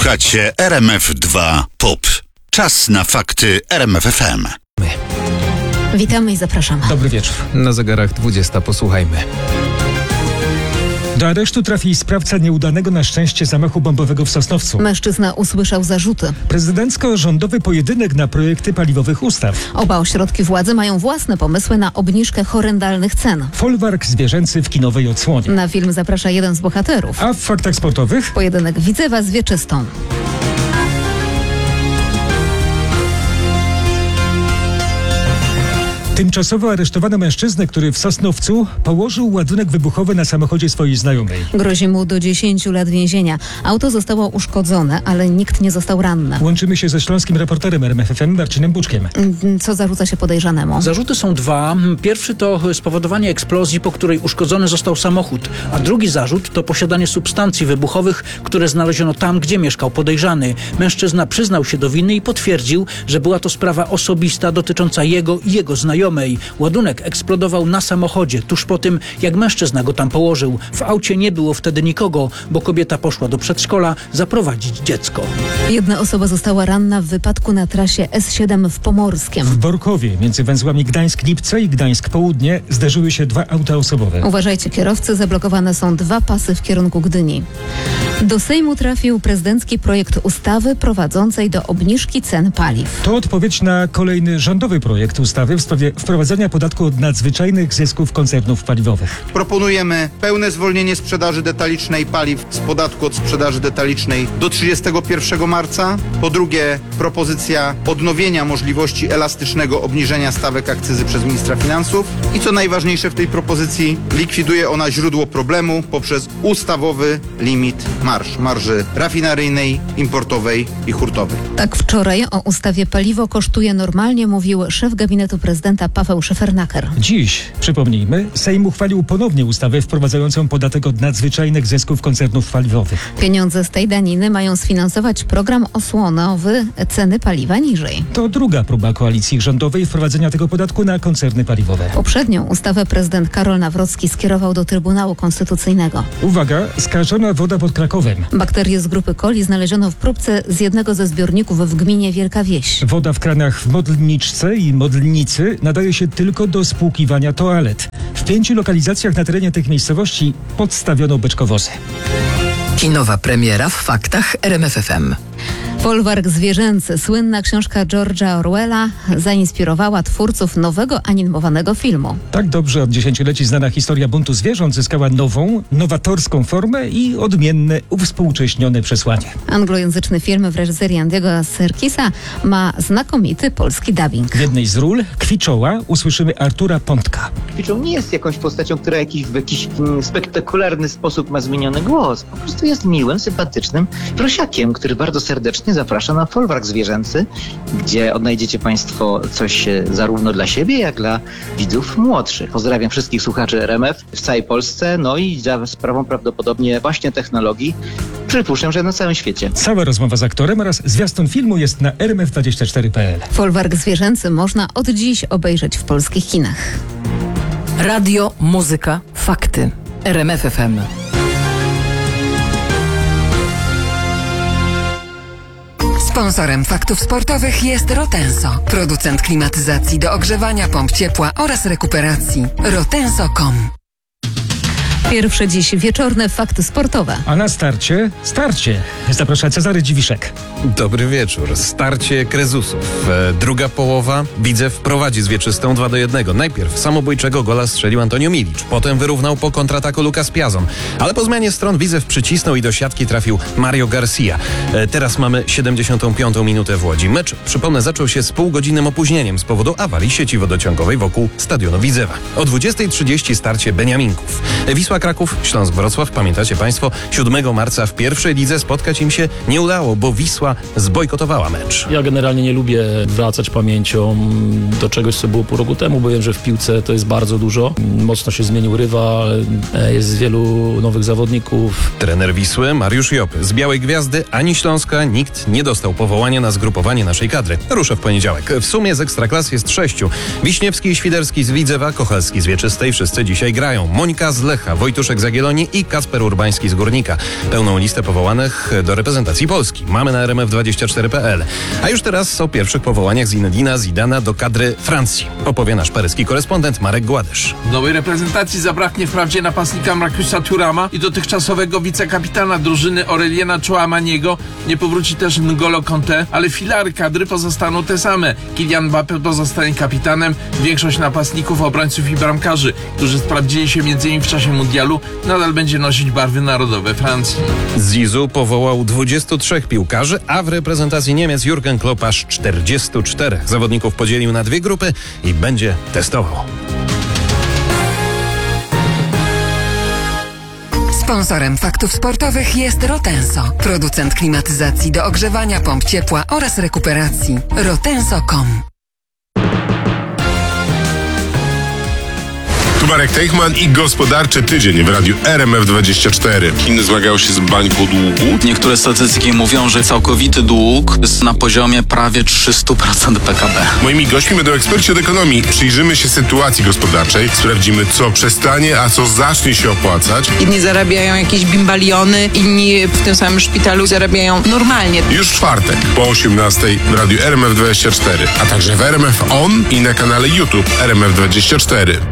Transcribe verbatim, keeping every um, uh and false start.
Słuchacie R M F dwa Pop. Czas na fakty R M F F M. Witamy i zapraszamy. Dobry wieczór. Na zegarach dwudziesta. Posłuchajmy. Do aresztu trafi sprawca nieudanego na szczęście zamachu bombowego w Sosnowcu. Mężczyzna usłyszał zarzuty. Prezydencko-rządowy pojedynek na projekty paliwowych ustaw. Oba ośrodki władzy mają własne pomysły na obniżkę horrendalnych cen. Folwark zwierzęcy w kinowej odsłonie. Na film zaprasza jeden z bohaterów. A w faktach sportowych? Pojedynek Widzewa z Wieczystą. Tymczasowo aresztowano mężczyznę, który w Sosnowcu położył ładunek wybuchowy na samochodzie swojej znajomej. Grozi mu do dziesięciu lat więzienia. Auto zostało uszkodzone, ale nikt nie został ranny. Łączymy się ze śląskim reporterem R M F F M Marcinem Buczkiem. Co zarzuca się podejrzanemu? Zarzuty są dwa. Pierwszy to spowodowanie eksplozji, po której uszkodzony został samochód, a drugi zarzut to posiadanie substancji wybuchowych, które znaleziono tam, gdzie mieszkał podejrzany. Mężczyzna przyznał się do winy i potwierdził, że była to sprawa osobista dotycząca jego i jego znajomej. Ładunek eksplodował na samochodzie, tuż po tym, jak mężczyzna go tam położył. W aucie nie było wtedy nikogo, bo kobieta poszła do przedszkola zaprowadzić dziecko. Jedna osoba została ranna w wypadku na trasie S siedem w Pomorskiem. W Borkowie między węzłami Gdańsk-Lipce i Gdańsk-Południe zderzyły się dwa auta osobowe. Uważajcie kierowcy, zablokowane są dwa pasy w kierunku Gdyni. Do Sejmu trafił prezydencki projekt ustawy prowadzącej do obniżki cen paliw. To odpowiedź na kolejny rządowy projekt ustawy w sprawie wprowadzenia podatku od nadzwyczajnych zysków koncernów paliwowych. Proponujemy pełne zwolnienie sprzedaży detalicznej paliw z podatku od sprzedaży detalicznej do trzydziestego pierwszego marca. Po drugie, propozycja odnowienia możliwości elastycznego obniżenia stawek akcyzy przez ministra finansów. I co najważniejsze w tej propozycji, likwiduje ona źródło problemu poprzez ustawowy limit marż, marży rafineryjnej, importowej i hurtowej. Tak wczoraj o ustawie paliwo kosztuje normalnie mówił szef gabinetu prezydenta Paweł Szefernaker. Dziś, przypomnijmy, Sejm uchwalił ponownie ustawę wprowadzającą podatek od nadzwyczajnych zysków koncernów paliwowych. Pieniądze z tej daniny mają sfinansować program osłonowy ceny paliwa niżej. To druga próba koalicji rządowej wprowadzenia tego podatku na koncerny paliwowe. Poprzednią ustawę prezydent Karol Nawrocki skierował do Trybunału Konstytucyjnego. Uwaga, skażona woda pod Krakowem. Bakterie z grupy coli znaleziono w próbce z jednego ze zbiorników w gminie Wielka Wieś. Woda w kranach w Modlniczce i Modlnicy nadaje się tylko do spłukiwania toalet. W pięciu lokalizacjach na terenie tych miejscowości podstawiono beczkowozy. Kinowa premiera w faktach R M F F M. Folwark zwierzęcy, słynna książka George'a Orwella, zainspirowała twórców nowego animowanego filmu. Tak dobrze od dziesięcioleci znana historia buntu zwierząt zyskała nową, nowatorską formę i odmienne, uwspółcześnione przesłanie. Anglojęzyczny film w reżyserii Andiego Serkisa ma znakomity polski dubbing. W jednej z ról, Kwiczoła, usłyszymy Artura Pątka. Kwiczoł nie jest jakąś postacią, która jakiś, w jakiś mm, spektakularny sposób ma zmieniony głos. Po prostu jest miłym, sympatycznym prosiakiem, który bardzo serdecznie zaprasza na folwark zwierzęcy, gdzie odnajdziecie Państwo coś zarówno dla siebie, jak dla widzów młodszych. Pozdrawiam wszystkich słuchaczy R M F w całej Polsce, no i za sprawą prawdopodobnie właśnie technologii, przypuszczam, że na całym świecie. Cała rozmowa z aktorem oraz zwiastun filmu jest na r m f dwadzieścia cztery kropka p l. Folwark zwierzęcy można od dziś obejrzeć w polskich kinach. Radio, muzyka, fakty. R M F F M. Sponsorem faktów sportowych jest Rotenso, producent klimatyzacji do ogrzewania, pomp ciepła oraz rekuperacji. rotenso kropka com. Pierwsze dziś wieczorne fakty sportowe. A na starcie, starcie. Zaprasza Cezary Dziwiszek. Dobry wieczór. Starcie Krezusów. E, druga połowa. Widzew prowadzi z Wieczystą dwa do jednego. Najpierw samobójczego gola strzelił Antonio Milic. Potem wyrównał po kontrataku Lucas Piazon. Ale po zmianie stron Widzew przycisnął i do siatki trafił Mario Garcia. E, teraz mamy siedemdziesiątą piątą minutę w Łodzi. Mecz, przypomnę, zaczął się z półgodzinnym opóźnieniem z powodu awarii sieci wodociągowej wokół stadionu Widzewa. O dwudziestej trzydzieści starcie Beniaminków. Wisła Kraków, Śląsk Wrocław. Pamiętacie Państwo, siódmego marca w pierwszej lidze spotkać im się nie udało, bo Wisła zbojkotowała mecz. Ja generalnie nie lubię wracać pamięcią do czegoś, co było pół roku temu, bo wiem, że w piłce to jest bardzo dużo. Mocno się zmienił rywal, jest wielu nowych zawodników. Trener Wisły Mariusz Jop. Z Białej Gwiazdy ani Śląska nikt nie dostał powołania na zgrupowanie naszej kadry. Rusza w poniedziałek. W sumie z Ekstraklas jest sześciu. Wiśniewski i Świderski z Widzewa, Kochalski z Wieczystej. Wszyscy dzisiaj grają. Monika z Lecha, Wojciech Wojtuszek z Jagiellonii i Kacper Urbański z Górnika. Pełną listę powołanych do reprezentacji Polski mamy na R M F dwadzieścia cztery kropka p l. A już teraz o pierwszych powołaniach Zinedina Zidana do kadry Francji opowie nasz paryski korespondent Marek Gładysz. Nowej reprezentacji zabraknie wprawdzie napastnika Marcusa Thurama i dotychczasowego wicekapitana drużyny Aureliana Tchouamaniego. Nie powróci też N'Golo Kanté, ale filary kadry pozostaną te same. Kylian Mbappé pozostanie kapitanem. Większość napastników, obrońców i bramkarzy, którzy sprawdzili się między innymi w czasie mundialu, nadal będzie nosić barwy narodowe Francji. Zizou powołał dwudziestu trzech piłkarzy, a w reprezentacji Niemiec Jurgen Klopp aż czterdziestu czterech. Zawodników podzielił na dwie grupy i będzie testował. Sponsorem Faktów Sportowych jest Rotenso, producent klimatyzacji do ogrzewania, pomp ciepła oraz rekuperacji. rotenso kropka com. Tu Marek Teichman i Gospodarczy Tydzień w radiu R M F dwadzieścia cztery. Chiny zmagają się z bańką długu. Niektóre statystyki mówią, że całkowity dług jest na poziomie prawie trzysta procent P K B. Moimi gośćmi będą eksperci od ekonomii. Przyjrzymy się sytuacji gospodarczej, sprawdzimy, co przestanie, a co zacznie się opłacać. Inni zarabiają jakieś bimbaliony, inni w tym samym szpitalu zarabiają normalnie. Już w czwartek po osiemnastej w radiu R M F dwadzieścia cztery, a także w R M F On i na kanale YouTube R M F dwadzieścia cztery.